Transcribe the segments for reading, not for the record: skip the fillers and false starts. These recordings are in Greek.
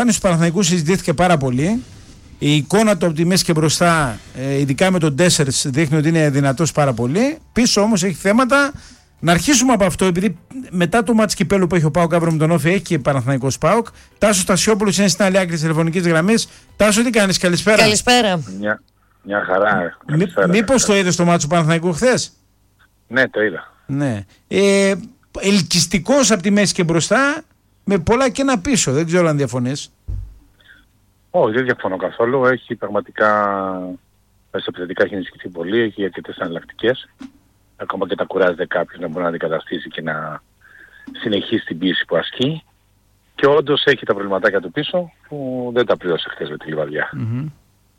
Στους Παναθηναϊκούς συζητήθηκε πάρα πολύ. Η εικόνα του από τη μέση και μπροστά, ειδικά με τον Ντέσσερς, δείχνει ότι είναι δυνατός πάρα πολύ. Πίσω όμως έχει θέματα. Να αρχίσουμε από αυτό, επειδή μετά το μάτς κυπέλου που έχει ο ΠΑΟΚ αύριο με τον Όφη, έχει και Παναθηναϊκός ΠΑΟΚ. Τάσος Στασιόπουλος είναι στην άλλη άκρη της τηλεφωνικής γραμμής. Τάσο, τι κάνεις, καλησπέρα. Καλησπέρα. Μια χαρά. Μήπως το είδες το μάτς του Παναθηναϊκού χθες? Ναι, το είδα. Ναι. Ελκυστικός από τη μέση και μπροστά, με πολλά και ένα πίσω. Δεν ξέρω αν διαφωνείς. Όχι, δεν διαφωνώ καθόλου. Έχει πραγματικά, σε επιθετικά έχει ενισχυθεί πολύ, έχει αρκετές εναλλακτικές. Ακόμα και τα κουράζεται κάποιος να μπορεί να αντικαταστήσει και να συνεχίσει την πίεση που ασκεί. Και όντως έχει τα προβληματάκια του πίσω που δεν τα πλήρωσε χθες με τη Λιβαδιά. Mm-hmm.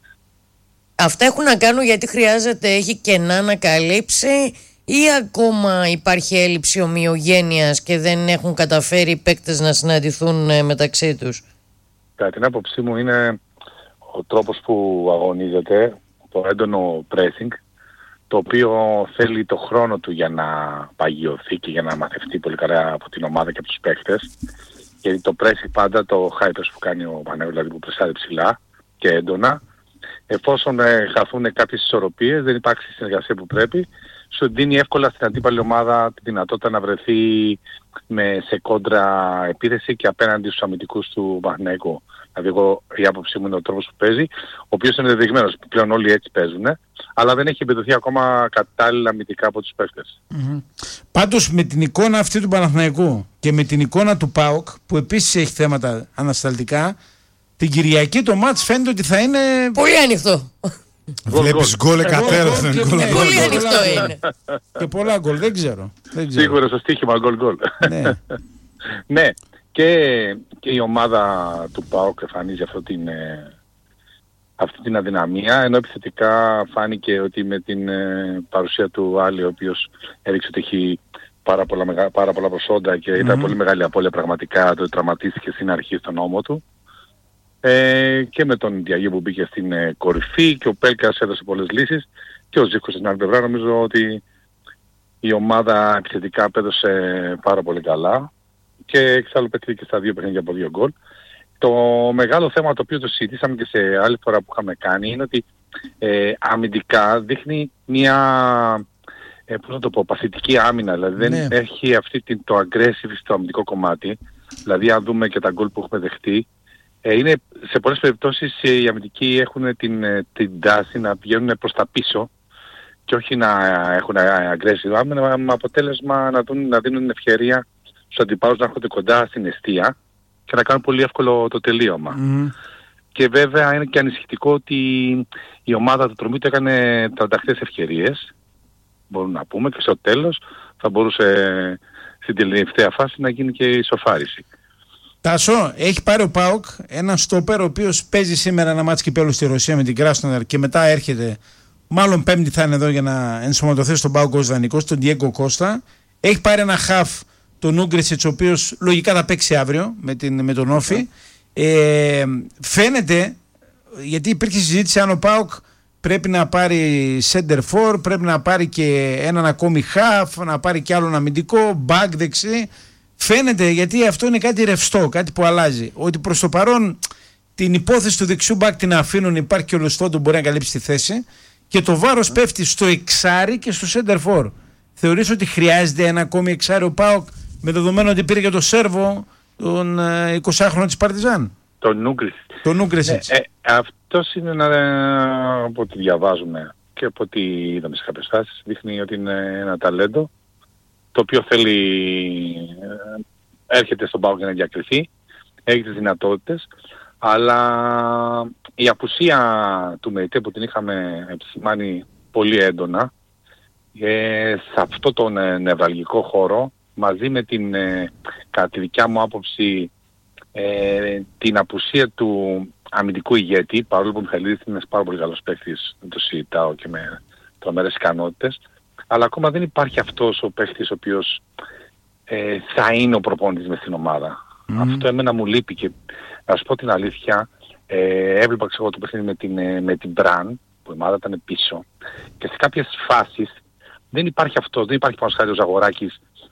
Αυτά έχουν να κάνουν γιατί έχει κενά να καλύψει, ή ακόμα υπάρχει έλλειψη ομοιογένειας και δεν έχουν καταφέρει οι παίκτες να συναντηθούν μεταξύ τους? Κατά την άποψή μου είναι ο τρόπος που αγωνίζεται, το έντονο pressing, το οποίο θέλει το χρόνο του για να παγιωθεί και για να μαθευτεί πολύ καλά από την ομάδα και από τους παίκτες. Γιατί το pressing πάντα, το high press που κάνει ο Πανέγου, δηλαδή που πρεσάρει ψηλά και έντονα, εφόσον χαθούν κάποιες ισορροπίες, δεν υπάρξει συνεργασία που πρέπει, σου δίνει εύκολα στην αντίπαλη ομάδα τη δυνατότητα να βρεθεί σε κόντρα επίθεση και απέναντι στους αμυντικούς του Παναθηναϊκού. Δηλαδή η άποψή μου είναι ο τρόπος που παίζει, ο οποίος είναι δεδειγμένος, πλέον όλοι έτσι παίζουν, αλλά δεν έχει εμπεδοθεί ακόμα κατάλληλα αμυντικά από τους παίκτες. Mm-hmm. Πάντως με την εικόνα αυτή του Παναθηναϊκού και με την εικόνα του ΠΑΟΚ, που επίσης έχει θέματα ανασταλτικά, την Κυριακή το μάτς φαίνεται ότι θα είναι πολύ ανοιχτό. Βλέπεις γκολ εκατέρωθεν. Πολύ ανοιχτό είναι. Και πολλά γκολ, δεν ξέρω. Σίγουρα στο στοίχημα γκολ. Ναι. Και η ομάδα του ΠΑΟΚ εμφανίζει αυτή την αδυναμία, ενώ επιθετικά φάνηκε ότι με την παρουσία του Άλλη, ο οποίος έδειξε ότι έχει πάρα πολλά προσόντα και ήταν πολύ μεγάλη απώλεια πραγματικά, το τραυματίστηκε στην αρχή στον ώμο του. Και με τον Διαγίου που μπήκε στην κορυφή και ο Πέλκας έδωσε πολλές λύσεις και ο Ζήφκος στην άλλη πλευρά. Νομίζω ότι η ομάδα επιθετικά απέδωσε πάρα πολύ καλά και εξάλλου πέτυχε και στα δύο παιχνίδια από 2 γκολ. Το μεγάλο θέμα το οποίο το συζητήσαμε και σε άλλη φορά που είχαμε κάνει είναι ότι αμυντικά δείχνει μια παθητική άμυνα, δηλαδή δεν έχει το aggressive στο αμυντικό κομμάτι. Δηλαδή αν δούμε και τα γκολ που έχουμε δεχτεί, είναι σε πολλές περιπτώσεις οι αμυντικοί έχουν την τάση να πηγαίνουν προς τα πίσω και όχι να έχουν aggressive άμυνα, με αποτέλεσμα να δίνουν ευκαιρία στους αντιπάλους να έρχονται κοντά στην εστία και να κάνουν πολύ εύκολο το τελείωμα. Και βέβαια είναι και ανησυχητικό ότι η ομάδα του Τρομήτου έκανε τακτές ευκαιρίες, μπορούμε να πούμε, και στο τέλος θα μπορούσε στην τελευταία φάση να γίνει και η ισοφάριση. Τάσο, έχει πάρει ο ΠΑΟΚ έναν στόπερ ο οποίος παίζει σήμερα ένα μάτς κυπέλλου στη Ρωσία με την Κράσνοδαρ και μετά έρχεται, μάλλον Πέμπτη θα είναι εδώ για να ενσωματωθεί στον ΠΑΟΚ ως δανεικός, τον Διέγκο Κώστα. Έχει πάρει ένα χαφ, τον Ούγκρεσιτς, ο οποίος λογικά θα παίξει αύριο με τον Όφη. Φαίνεται, γιατί υπήρχε συζήτηση αν ο ΠΑΟΚ πρέπει να πάρει center for, πρέπει να πάρει και έναν ακόμη χαφ, να πάρει και άλλον αμυντικό, back δεξί. Φαίνεται, γιατί αυτό είναι κάτι ρευστό, κάτι που αλλάζει, ότι προς το παρόν την υπόθεση του δεξιού μπακ την αφήνουν, υπάρχει και ο Λουστόντο μπορεί να καλύψει τη θέση και το βάρος πέφτει στο εξάρι και στο center for. Θεωρείς ότι χρειάζεται ένα ακόμη εξάρι ο ΠΑΟΚ, με δεδομένο ότι πήρε και το Σέρβο, τον 20χρονο της Παρτιζάν? Τον Ούγκρεσιτς. Αυτός είναι από ό,τι διαβάζουμε και από ό,τι είδαμε σε κάποιες φάσεις, δείχνει ότι είναι ένα ταλέντο το οποίο έρχεται στον ΠΑΟΚ για να διακριθεί, έχει τις δυνατότητες, αλλά η απουσία του ΜΕΙΤΕ που την είχαμε επισημάνει πολύ έντονα σε αυτό τον νευραλγικό χώρο, μαζί με κατά τη δικιά μου άποψη την απουσία του αμυντικού ηγέτη, παρόλο που ο Μιχαηλίδης είναι ένας πάρα πολύ καλός παίκτης, δεν το συζητάω και με τρομερές ικανότητες, αλλά ακόμα δεν υπάρχει αυτός ο παίκτης ο οποίος θα είναι ο προπονητής μες στην ομάδα. Αυτό εμένα μου λείπει και να σου πω την αλήθεια, έβλεπα εγώ το παιχνίδι με την Μπραν, που η ομάδα ήταν πίσω, και σε κάποιες φάσεις δεν υπάρχει αυτό, δεν υπάρχει πάνω χάρη ο Ζαγοράκης,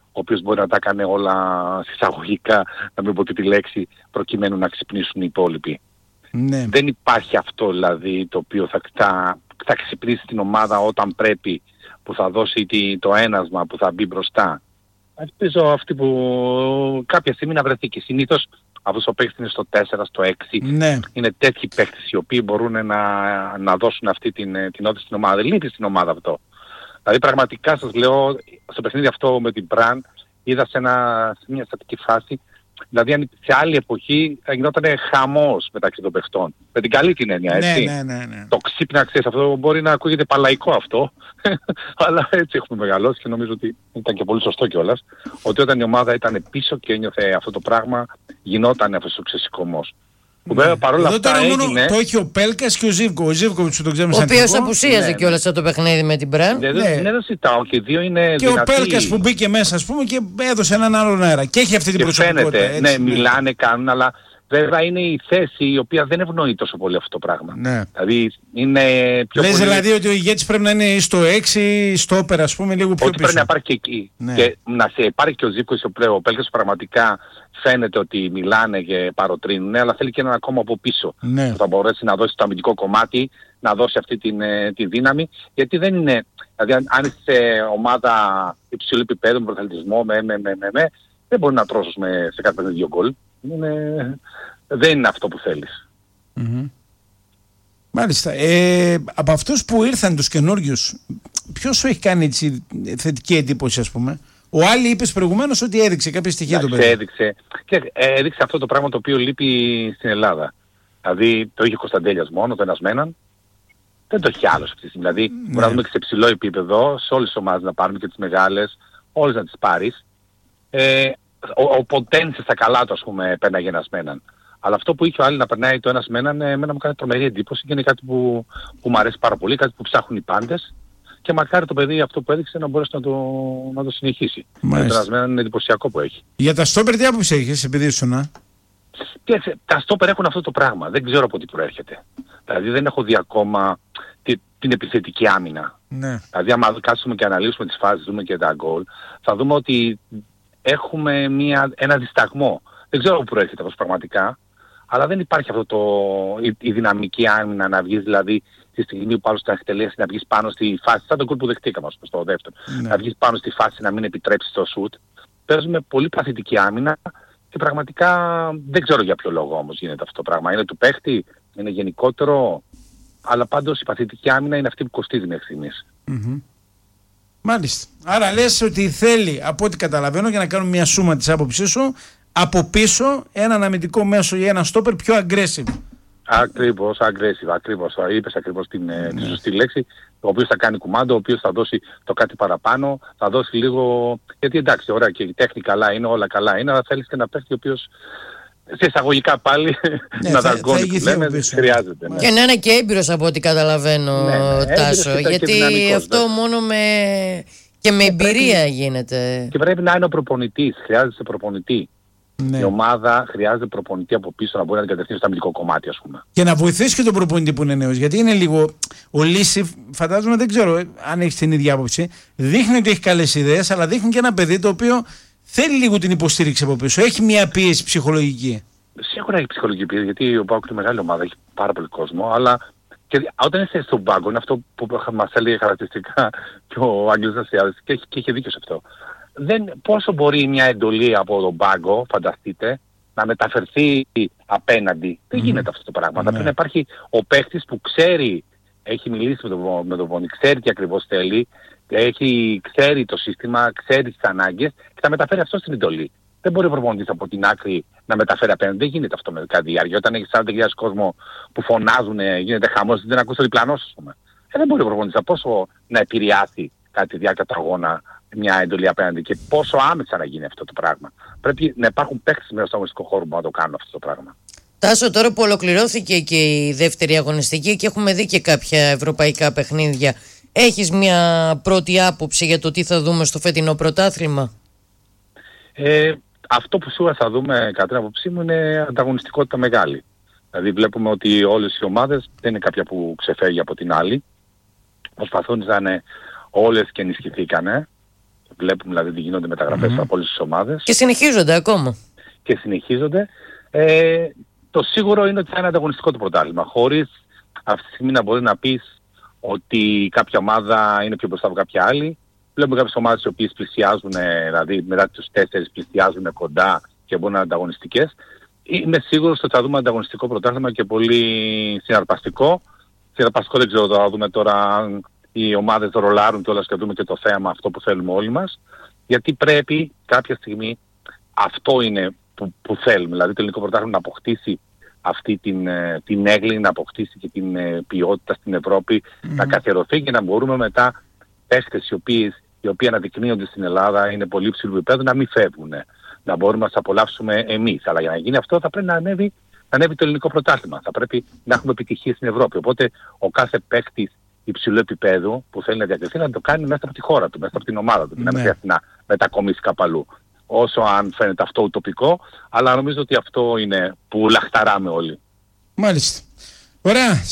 οποίος μπορεί να τα κάνει όλα συσσαγωγικά, να μην πω και τη λέξη, προκειμένου να ξυπνήσουν οι υπόλοιποι. Ναι. Δεν υπάρχει αυτό δηλαδή το οποίο θα ξυπνήσει την ομάδα όταν πρέπει, που θα δώσει το ένασμα, που θα μπει μπροστά. Ελπίζω αυτή που κάποια στιγμή να βρεθεί, και συνήθως αυτός ο παίκτης είναι στο 4, στο 6. Ναι. Είναι τέτοιοι παίκτες οι οποίοι μπορούν να δώσουν αυτή την όθηση στην ομάδα. Λείπει στην ομάδα αυτό. Δηλαδή πραγματικά σας λέω, στο παιχνίδι αυτό με την Μπραν είδα σε μια στατική φάση, δηλαδή αν σε άλλη εποχή θα γινόταν χαμός μεταξύ των παιχτών. Με την καλή την έννοια, έτσι. Ναι. Το ξύπνα, ξέρεις, αυτό μπορεί να ακούγεται παλαϊκό αυτό, αλλά έτσι έχουμε μεγαλώσει και νομίζω ότι ήταν και πολύ σωστό κιόλας, ότι όταν η ομάδα ήταν πίσω και ένιωθε αυτό το πράγμα, γινόταν αυτός ο ξεσηκωμός. Που βέβαια παρόλα αυτά έγινε... Το έχει ο Πέλκας και ο Ζίβκο. Ο Ζίβκοβιτς που το ξέρουμε σαν ο οποίος απουσίαζε κιόλας από το παιχνίδι με την Μπραν. Δεν ζητάω, και οι δύο είναι και δυνατοί. Ο Πέλκας που μπήκε μέσα, ας πούμε, και έδωσε έναν άλλον αέρα. Και έχει αυτή την προσωπικότητα. Φαίνεται, έτσι, ναι, μιλάνε, κάνουν, αλλά βέβαια είναι η θέση η οποία δεν ευνοεί τόσο πολύ αυτό το πράγμα. Ναι. Δηλαδή είναι πιο λες πολύ... δηλαδή ότι ο ηγέτης πρέπει να είναι στο 6, στο όπερα, ας πούμε, λίγο πιο ότι πίσω. πρέπει να υπάρχει και εκεί. Ναι. Και να σε υπάρχει και ο Ζίβκος, ο Πέλκας πραγματικά φαίνεται ότι μιλάνε και παροτρύνουν, αλλά θέλει και έναν ακόμα από πίσω. Ναι. Που θα μπορέσει να δώσει το αμυντικό κομμάτι, να δώσει αυτή τη δύναμη. Γιατί δεν είναι... Δηλαδή αν είσαι ομάδα υψηλού επίπεδου με πρωταθλητισμό, δεν μπορεί να τρώσεις σε κάθε παιχνίδι 2 γκολ. Δεν είναι αυτό που θέλεις. Mm-hmm. Μάλιστα. Από αυτούς που ήρθαν τους καινούριους, ποιος σου έχει κάνει έτσι θετική εντύπωση, ας πούμε? Ο Άλλη είπες προηγουμένως ότι έδειξε κάποια στοιχεία το παιδί. Έδειξε αυτό το πράγμα το οποίο λείπει στην Ελλάδα. Δηλαδή το είχε ο Κωνσταντέλιας μόνο, το ένας με έναν. Δεν το έχει άλλος αυτή τη στιγμή. Δηλαδή μπορούμε να δούμε και σε ψηλό επίπεδο, σε όλες τις ομάδες να πάρουμε και τις μεγάλες, όλες να τις πάρεις. Ο Ποντένσε στα καλά του, ας πούμε, πέρναγε ένας με έναν. Αλλά αυτό που είχε ο Άλλη να περνάει το ένας με έναν, εμένα μου κάνει τρομερή εντύπωση και είναι κάτι που μου αρέσει πάρα πολύ, κάτι που ψάχνουν οι πάντες. Και μακάρι το παιδί αυτό που έδειξε να μπορέσει να το συνεχίσει. Το ένας με έναν είναι εντυπωσιακό που έχει. Για τα στόπερ τι άποψη έχεις, επειδή ήσουν? Τα στόπερ έχουν αυτό το πράγμα. Δεν ξέρω από τι προέρχεται. Δηλαδή δεν έχω δει ακόμα την επιθετική άμυνα. Ναι. Δηλαδή άμα κάτσουμε και αναλύσουμε τις φάσεις, δούμε και τα γκολ, θα δούμε ότι έχουμε ένα δισταγμό. Δεν ξέρω πού προέρχεται αυτό πραγματικά, αλλά δεν υπάρχει η δυναμική άμυνα να βγεις, δηλαδή τη στιγμή που άλλος θα εκτελέσει, να βγεις πάνω στη φάση, σαν τον γκολ που δεχτήκαμε στο δεύτερο. Ναι. Να βγεις πάνω στη φάση, να μην επιτρέψεις το σουτ. Παίζουμε πολύ παθητική άμυνα και πραγματικά δεν ξέρω για ποιο λόγο όμως γίνεται αυτό το πράγμα. Είναι του παίχτη, είναι γενικότερο, αλλά πάντως η παθητική άμυνα είναι αυτή που κοστίζει μέχρι στιγμής. Mm-hmm. Μάλιστα. Άρα λες ότι θέλει, από ό,τι καταλαβαίνω, για να κάνουμε μια σούμα της άποψής σου, από πίσω έναν αμυντικό μέσο ή έναν στόπερ πιο aggressive. Ακριβώς, ακριβώς. Είπες ακριβώς τη σωστή λέξη. Ο οποίος θα κάνει κουμάντο, ο οποίος θα δώσει το κάτι παραπάνω, θα δώσει λίγο... Γιατί εντάξει, ωραία, και η τέχνη καλά είναι, όλα καλά είναι, αλλά θέλεις και ένα παίχτη ο οποίος σε εισαγωγικά πάλι να δαγκώνει που λέμε, χρειάζεται. Ναι. Και να είναι και έμπειρος από ό,τι καταλαβαίνω, Τάσο, γιατί αυτό μόνο με εμπειρία γίνεται. Και πρέπει να είναι ο προπονητής, χρειάζεται προπονητή. Ναι. Η ομάδα χρειάζεται προπονητή από πίσω να μπορεί να την κατευθύνει στο αμυντικό κομμάτι, ας πούμε. Και να βοηθήσει και τον προπονητή που είναι νέος. Γιατί είναι λίγο. Ο Λύση, φαντάζομαι, δεν ξέρω αν έχει την ίδια άποψη. Δείχνει ότι έχει καλές ιδέες, αλλά δείχνει και ένα παιδί το οποίο θέλει λίγο την υποστήριξη από πίσω. Έχει μια πίεση ψυχολογική. Σίγουρα έχει ψυχολογική πίεση, γιατί ο ΠΑΟΚ είναι μεγάλη ομάδα, έχει πάρα πολύ κόσμο. Αλλά και όταν είσαι στον πάγκο, είναι αυτό που μας έλεγε χαρακτηριστικά και ο Άγγελος Νασιάδης, και είχε δίκιο σε αυτό. Πόσο μπορεί μια εντολή από τον πάγκο, φανταστείτε, να μεταφερθεί απέναντι. Δεν γίνεται αυτό το πράγμα. Θα πρέπει να υπάρχει ο παίχτης που ξέρει, έχει μιλήσει με τον Βόνη, ξέρει τι ακριβώς θέλει, ξέρει το σύστημα, ξέρει τις ανάγκες και θα μεταφέρει αυτό στην εντολή. Δεν μπορεί ο προπονητής από την άκρη να μεταφέρει απέναντι. Δεν γίνεται αυτό με κάτι διάρκεια. Όταν έχει 40.000 κόσμο που φωνάζουν, γίνεται χαμός, δεν ακούς το διπλανός, ας πούμε. Δεν μπορεί ο προπονητής πόσο να επηρεάσει κάτι διάρκεια του αγώνα μια εντολή απέναντι και πόσο άμεσα να γίνει αυτό το πράγμα. Πρέπει να υπάρχουν παίκτες μέσα στο αγωνιστικό χώρο που να το κάνουν αυτό το πράγμα. Τάσο, τώρα που ολοκληρώθηκε και η δεύτερη αγωνιστική και έχουμε δει και κάποια ευρωπαϊκά παιχνίδια, έχεις μια πρώτη άποψη για το τι θα δούμε στο φετινό πρωτάθλημα? Αυτό που σίγουρα θα δούμε κατά την άποψή μου είναι ανταγωνιστικότητα μεγάλη. Δηλαδή βλέπουμε ότι όλες οι ομάδες δεν είναι κάποια που ξεφεύγει από την άλλη. Προσπαθούν να είναι όλες και ενισχυθήκανε. Βλέπουμε δηλαδή ότι γίνονται μεταγραφές από όλες τις ομάδες. Και συνεχίζονται ακόμα. Και συνεχίζονται. Το σίγουρο είναι ότι θα είναι ανταγωνιστικό το πρωτάθλημα. Χωρίς αυτή τη στιγμή να μπορεί να πεις ότι κάποια ομάδα είναι πιο μπροστά από κάποια άλλη. Βλέπουμε κάποιες ομάδες οι οποίες πλησιάζουν, δηλαδή μετά τους 4 πλησιάζουν κοντά και μπορούν να είναι ανταγωνιστικές. Είμαι σίγουρος ότι θα δούμε ανταγωνιστικό πρωτάθλημα και πολύ συναρπαστικό. Συναρπαστικό δεν ξέρω, θα δούμε τώρα αν οι ομάδες ρολάρουν κιόλας και δούμε και το θέμα αυτό που θέλουμε όλοι μας. Γιατί πρέπει κάποια στιγμή, αυτό είναι που θέλουμε, δηλαδή το ελληνικό πρωτάθλημα να αποκτήσει αυτή την έγκλη, να αποκτήσει και την ποιότητα στην Ευρώπη, να καθιερωθεί και να μπορούμε μετά παίχτες οι οποίοι αναδεικνύονται στην Ελλάδα, είναι πολύ ψηλού επίπεδου, να μην φεύγουν. Να μπορούμε να τις απολαύσουμε εμείς. Αλλά για να γίνει αυτό θα πρέπει να ανέβει το ελληνικό πρωτάθλημα. Θα πρέπει να έχουμε επιτυχία στην Ευρώπη. Οπότε ο κάθε παίκτης υψηλού επίπεδου που θέλει να διακριθεί να το κάνει μέσα από τη χώρα του, μέσα από την ομάδα του. Να μην χρειάζεται να μετακομίσει κάπου αλλού. Όσο αν φαίνεται αυτό ουτοπικό, αλλά νομίζω ότι αυτό είναι που λαχταράμε όλοι. Μάλιστα. Ωραία.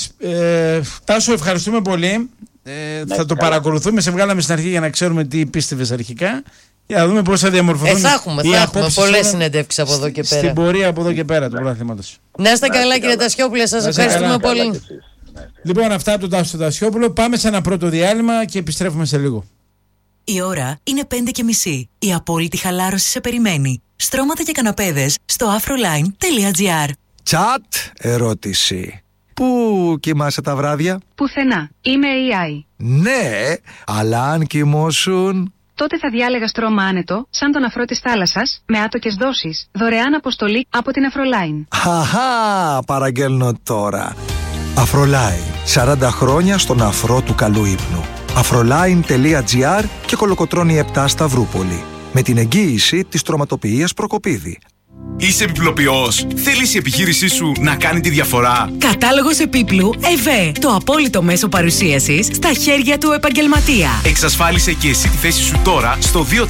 Τάσο, ευχαριστούμε πολύ. Θα το παρακολουθούμε. Σε βγάλαμε στην αρχή για να ξέρουμε τι πίστευες αρχικά. Για να δούμε πώς θα διαμορφωθούν. Θα έχουμε πολλές συνεντεύξεις από εδώ και πέρα. Στην πορεία από εδώ και πέρα του πρωταθλήματος. Να είστε καλά, κύριε Τασιόπουλε, σας ευχαριστούμε πολύ. Λοιπόν, αυτά από τον Τάσο Τασιόπουλο. Πάμε σε ένα πρώτο διάλειμμα και επιστρέφουμε σε λίγο. Η ώρα είναι 5:30. Η απόλυτη χαλάρωση σε περιμένει. Στρώματα και καναπέδες στο afroline.gr. Τσατ ερώτηση. Πού κοιμάσαι τα βράδια? Πουθενά. Είμαι AI. Ναι, αλλά αν κοιμώσουν... Τότε θα διάλεγα στρώμα άνετο, σαν τον αφρό της θάλασσας, με άτοκες δόσεις, δωρεάν αποστολή από την Afroline. Χαχά, παραγγέλνω τώρα. Afroline. 40 χρόνια στον αφρό του καλού ύπνου. Afroline.gr και Κολοκοτρώνη 7 Σταυρούπολη. Με την εγγύηση της τροματοποιίας Προκοπίδη. Είσαι επιπλοποιός. Θέλεις η επιχείρησή σου να κάνει τη διαφορά? Κατάλογος επίπλου ΕΒΕ. Το απόλυτο μέσο παρουσίασης στα χέρια του επαγγελματία. Εξασφάλισε και εσύ τη θέση σου τώρα στο 2310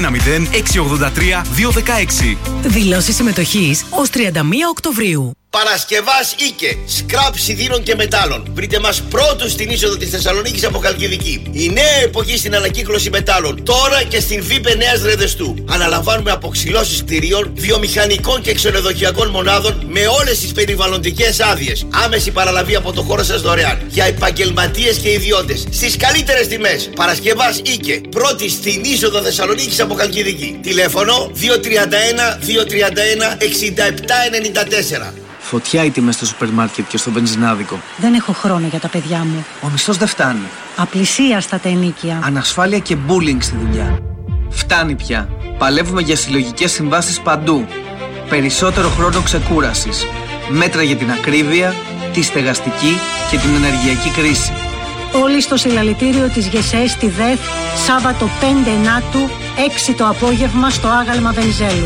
683 216. Δηλώσεις συμμετοχής ως 31 Οκτωβρίου. Παρασκευάς Ίκε, σκράπ σιδήρων και μετάλλων. Βρείτε μας πρώτους στην είσοδο της Θεσσαλονίκης από Χαλκιδική. Η νέα εποχή στην ανακύκλωση μετάλλων, τώρα και στην ΒΥΠΕ Νέας Ρεδεστού. Αναλαμβάνουμε αποξυλώσεις κτηρίων, βιομηχανικών και ξενοδοχειακών μονάδων με όλες τις περιβαλλοντικές άδειες. Άμεση παραλαβή από το χώρο σας δωρεάν. Για επαγγελματίες και ιδιώτες. Στις καλύτερες τιμές. Παρασκευάς Ίκε, πρώτη στην είσοδο Θεσσαλονίκης από Χαλκιδική. Τηλέφωνο 231-231-6794. Φωτιά οι τιμές στο σούπερ μάρκετ και στο βενζινάδικο. Δεν έχω χρόνο για τα παιδιά μου. Ο μισθός δεν φτάνει. Απλησίαστα τα ενοίκια. Ανασφάλεια και bullying στη δουλειά. Φτάνει πια. Παλεύουμε για συλλογικές συμβάσεις παντού. Περισσότερο χρόνο ξεκούρασης. Μέτρα για την ακρίβεια, τη στεγαστική και την ενεργειακή κρίση. Όλοι στο συλλαλητήριο της ΓΕΣΕ στη ΔΕΘ, Σάββατο 5 Ενάτου, 6 το απόγευμα στο άγαλμα Βενιζέλου.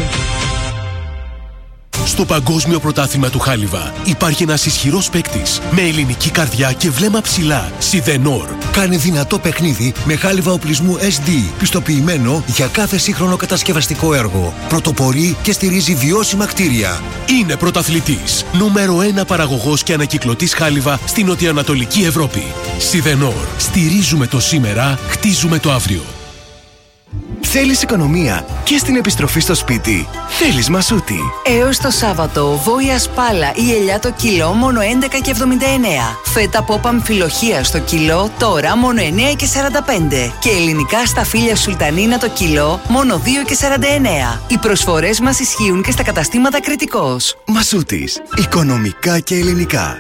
Στο Παγκόσμιο Πρωτάθλημα του Χάλιβα υπάρχει ένας ισχυρός παίκτης με ελληνική καρδιά και βλέμμα ψηλά. Σιδενόρ. Κάνει δυνατό παιχνίδι με χάλιβα οπλισμού SD, πιστοποιημένο για κάθε σύγχρονο κατασκευαστικό έργο. Πρωτοπορεί και στηρίζει βιώσιμα κτίρια. Είναι πρωταθλητής. Νούμερο 1 παραγωγός και ανακυκλωτής χάλιβα στην νοτιοανατολική Ευρώπη. Σιδενόρ. Στηρίζουμε το σήμερα, χτίζουμε το αύριο. Θέλεις οικονομία και στην επιστροφή στο σπίτι? Θέλεις Μασούτη. Έως το Σάββατο, βόηα σπάλα ή ελιά το κιλό μόνο 11,79. Φέτα πόπ αμφιλοχία στο κιλό τώρα μόνο 9,45. Και ελληνικά σταφύλια σουλτανίνα το κιλό μόνο 2,49. Οι προσφορές μας ισχύουν και στα καταστήματα Κρητικός. Μασούτης. Οικονομικά και ελληνικά.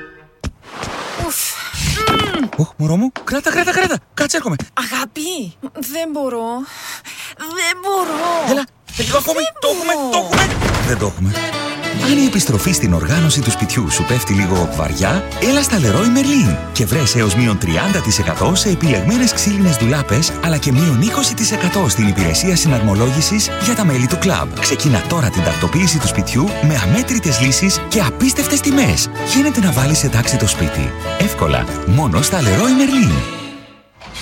Μωρό μου, κράτα. Κάτσε, έρχομαι. Αγάπη, δεν μπορώ. Έλα, λίγο ακόμη. Το έχουμε. Δεν το έχουμε. Αν η επιστροφή στην οργάνωση του σπιτιού σου πέφτει λίγο βαριά, έλα στα Leroy Merlin και βρες έως μείον 30% σε επιλεγμένες ξύλινες ντουλάπες, αλλά και μείον 20% στην υπηρεσία συναρμολόγησης για τα μέλη του κλαμπ. Ξεκίνα τώρα την τακτοποίηση του σπιτιού με αμέτρητες λύσεις και απίστευτες τιμές. Γίνεται να βάλεις εντάξει το σπίτι. Εύκολα, μόνο στα Leroy Merlin.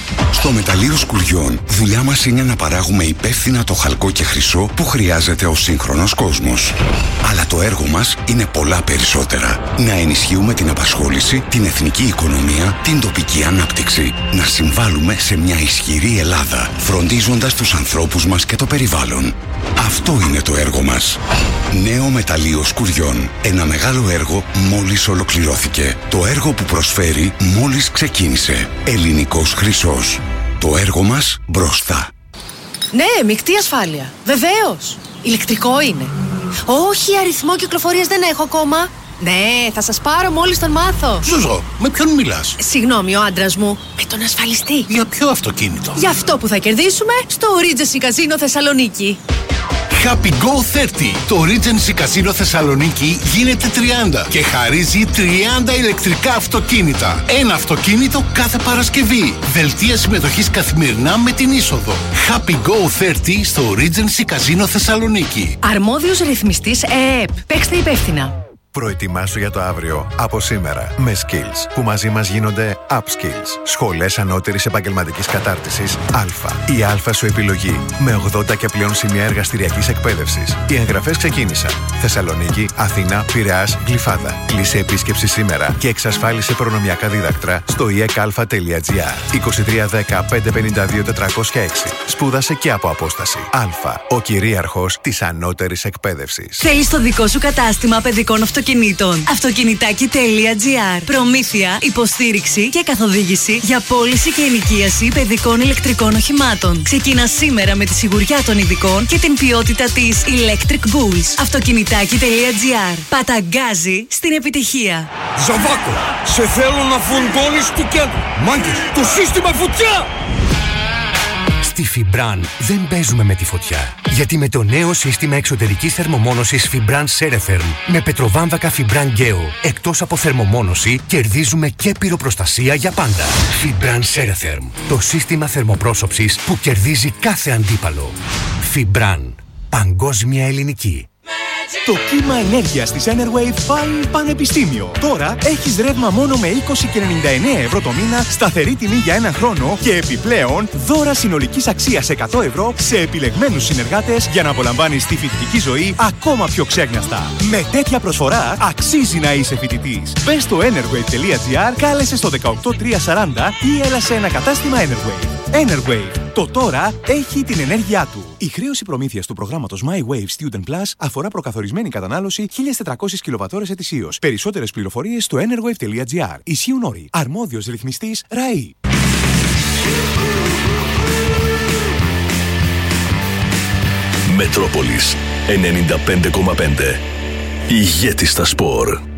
Στο μεταλλείο Σκουριών, δουλειά μας είναι να παράγουμε υπεύθυνα το χαλκό και χρυσό που χρειάζεται ο σύγχρονος κόσμος. Αλλά το έργο μας είναι πολλά περισσότερα. Να ενισχύουμε την απασχόληση, την εθνική οικονομία, την τοπική ανάπτυξη. Να συμβάλλουμε σε μια ισχυρή Ελλάδα, φροντίζοντας τους ανθρώπους μας και το περιβάλλον. Αυτό είναι το έργο μας. Νέο μεταλλείο Σκουριών. Ένα μεγάλο έργο μόλις ολοκληρώθηκε. Το έργο που προσφέρει μόλις ξεκίνησε. Ελληνικός χρυσός. Το έργο μας μπροστά. Ναι, μεικτή ασφάλεια. Βεβαίως. Ηλεκτρικό είναι. Όχι, αριθμό κυκλοφορίας δεν έχω ακόμα. Ναι, θα σας πάρω μόλις τον μάθω. Ζουζό, με ποιον μιλάς? Συγγνώμη, ο άντρας μου. Με τον ασφαλιστή. Για ποιο αυτοκίνητο? Για αυτό που θα κερδίσουμε στο Regency Casino Θεσσαλονίκη. Happy Go 30. Το Regency Casino Θεσσαλονίκη γίνεται 30 και χαρίζει 30 ηλεκτρικά αυτοκίνητα. Ένα αυτοκίνητο κάθε Παρασκευή. Δελτία συμμετοχής καθημερινά με την είσοδο. Happy Go 30 στο Regency Casino Θεσσαλονίκη. Αρμόδιος ρυθμιστής ΕΕΠ. Παίξτε υπεύθυνα. Προετοιμάσου για το αύριο από σήμερα με Skills, που μαζί μας γίνονται Upskills. Σχολές ανώτερης επαγγελματικής κατάρτισης Α. Η Α σου επιλογή με 80 και πλέον σημεία εργαστηριακής εκπαίδευσης. Οι εγγραφές ξεκίνησαν. Θεσσαλονίκη, Αθήνα, Πειραιάς, Γλυφάδα. Κλείσε επίσκεψη σήμερα και εξασφάλισε προνομιακά δίδακτρα στο iekalfa.gr. 2310 552 406. Σπούδασε και από απόσταση. Α. Ο κυρίαρχος της ανώτερης εκπαίδευσης. Θέλεις το δικό σου κατάστημα παιδικών αυτοκινήτων? Αυτοκινητάκι.gr. Προμήθεια, υποστήριξη και καθοδήγηση για πώληση και ενοικίαση παιδικών ηλεκτρικών οχημάτων. Ξεκινά σήμερα με τη σιγουριά των ειδικών και την ποιότητα της Electric Bulls. Αυτοκινητάκι.gr. Παταγκάζει στην επιτυχία. Ζαβάκο, σε θέλω να φουντώνεις του κέντρου. Μάγκες, το σύστημα φωτιά! Στη Fibran δεν παίζουμε με τη φωτιά. Γιατί με το νέο σύστημα εξωτερικής θερμομόνωσης Fibran Ceretherm με πετροβάμβακα Fibran Geo, εκτός από θερμομόνωση, κερδίζουμε και πυροπροστασία για πάντα. Fibran Ceretherm, το σύστημα θερμοπρόσωψης που κερδίζει κάθε αντίπαλο. Fibran, παγκόσμια ελληνική. Το κύμα ενέργειας της Enerwave πάει πανεπιστήμιο. Τώρα έχεις ρεύμα μόνο με 20 και 99 ευρώ το μήνα, σταθερή τιμή για ένα χρόνο και επιπλέον δώρα συνολικής αξίας 100 ευρώ σε επιλεγμένους συνεργάτες για να απολαμβάνεις τη φοιτητική ζωή ακόμα πιο ξέγναστα. Με τέτοια προσφορά αξίζει να είσαι φοιτητής. Μπες στο enerwave.gr, κάλεσε στο 18340 ή έλα σε ένα κατάστημα Enerwave. Enerwave. Το τώρα έχει την ενέργειά του. Η χρέωση προμήθειας του προγράμματος My Wave Student Plus αφορά προκαθορισμένη κατανάλωση 1.400 κιλοβατώρες ετησίως. Περισσότερες πληροφορίες στο enerwave.gr. Ισχύουν όροι. Αρμόδιος ρυθμιστής ΡΑΗ. Μετρόπολης 95,5. Ηγέτη στα σπορ.